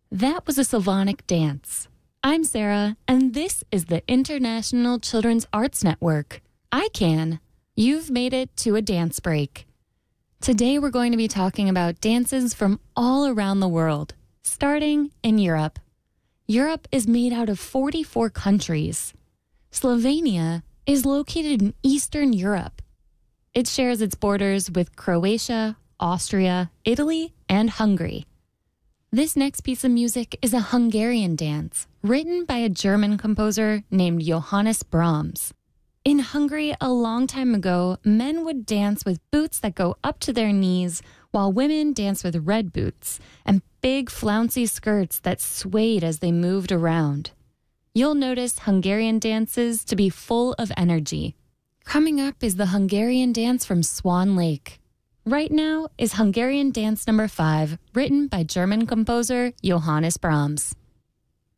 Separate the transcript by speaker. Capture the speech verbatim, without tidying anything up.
Speaker 1: That was a Slavonic dance. I'm Sarah, and this is the International Children's Arts Network. I can. You've made it to a dance break. Today we're going to be talking about dances from all around the world, starting in Europe. Europe is made out of forty-four countries. Slovenia is located in Eastern Europe. It shares its borders with Croatia, Austria, Italy, and Hungary. This next piece of music is a Hungarian dance written by a German composer named Johannes Brahms. In Hungary, a long time ago, men would dance with boots that go up to their knees, while women danced with red boots and big flouncy skirts that swayed as they moved around. You'll notice Hungarian dances to be full of energy. Coming up is the Hungarian dance from Swan Lake. Right now is Hungarian dance number five, written by German composer Johannes Brahms.